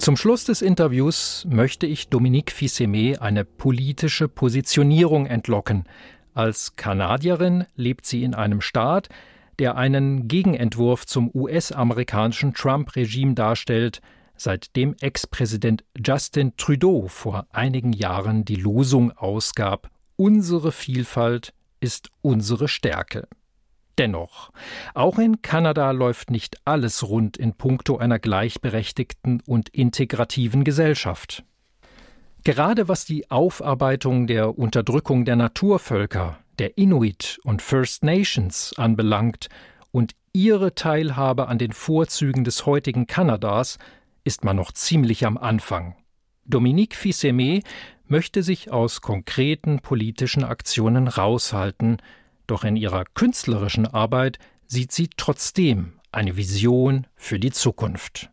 Zum Schluss des Interviews möchte ich Dominique Fils-Aimé eine politische Positionierung entlocken. Als Kanadierin lebt sie in einem Staat, der einen Gegenentwurf zum US-amerikanischen Trump-Regime darstellt, seitdem Ex-Präsident Justin Trudeau vor einigen Jahren die Losung ausgab: Unsere Vielfalt ist unsere Stärke. Dennoch, auch in Kanada läuft nicht alles rund in puncto einer gleichberechtigten und integrativen Gesellschaft. Gerade was die Aufarbeitung der Unterdrückung der Naturvölker, der Inuit und First Nations anbelangt und ihre Teilhabe an den Vorzügen des heutigen Kanadas, ist man noch ziemlich am Anfang. Dominique Fils-Aimé möchte sich aus konkreten politischen Aktionen raushalten, doch in ihrer künstlerischen Arbeit sieht sie trotzdem eine Vision für die Zukunft.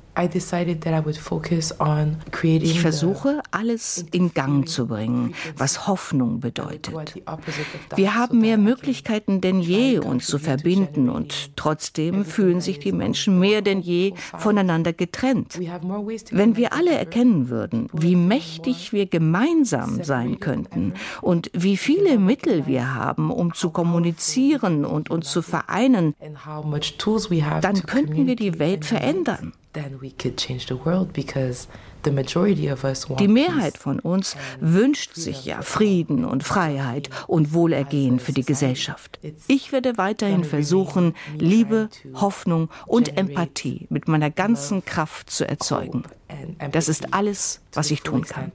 Ich versuche, alles in Gang zu bringen, was Hoffnung bedeutet. Wir haben mehr Möglichkeiten denn je, uns zu verbinden, und trotzdem fühlen sich die Menschen mehr denn je voneinander getrennt. Wenn wir alle erkennen würden, wie mächtig wir gemeinsam sein könnten und wie viele Mittel wir haben, um zu kommunizieren und uns zu vereinen, dann könnten wir die Welt verändern. Die Mehrheit von uns wünscht sich ja Frieden und Freiheit und Wohlergehen für die Gesellschaft. Ich werde weiterhin versuchen, Liebe, Hoffnung und Empathie mit meiner ganzen Kraft zu erzeugen. Das ist alles, was ich tun kann.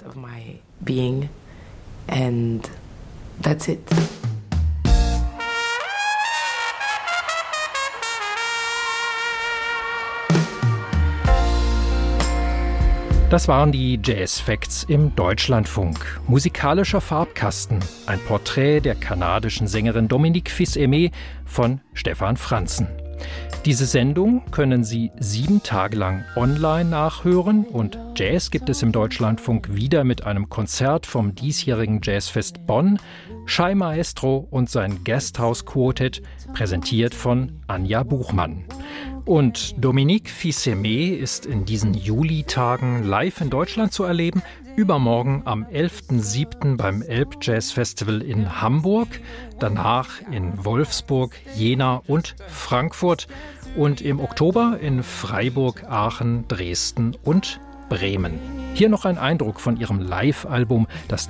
Das waren die Jazz Facts im Deutschlandfunk. Musikalischer Farbkasten, ein Porträt der kanadischen Sängerin Dominique Fils-Aimé von Stefan Franzen. Diese Sendung können Sie 7 Tage lang online nachhören, und Jazz gibt es im Deutschlandfunk wieder mit einem Konzert vom diesjährigen Jazzfest Bonn, Shai Maestro und sein Guesthouse Quartet, präsentiert von Anja Buchmann. Und Dominique Fils-Aimé ist in diesen Julitagen live in Deutschland zu erleben. Übermorgen am 11.07. beim Elbjazz-Festival in Hamburg, danach in Wolfsburg, Jena und Frankfurt und im Oktober in Freiburg, Aachen, Dresden und Bremen. Hier noch ein Eindruck von ihrem Live-Album, das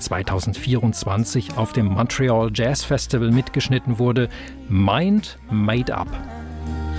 2024 auf dem Montreal Jazz Festival mitgeschnitten wurde, Mind Made Up.